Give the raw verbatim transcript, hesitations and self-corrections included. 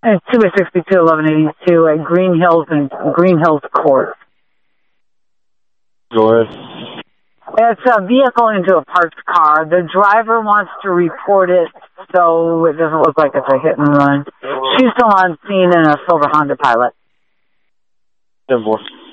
It's two by sixty-two, eleven eighty-two at Green Hills and Green Hills Court. Go ahead. It's a vehicle into a parked car. The driver wants to report it so it doesn't look like it's a hit and run. She's still on scene in a silver Honda Pilot. ten four.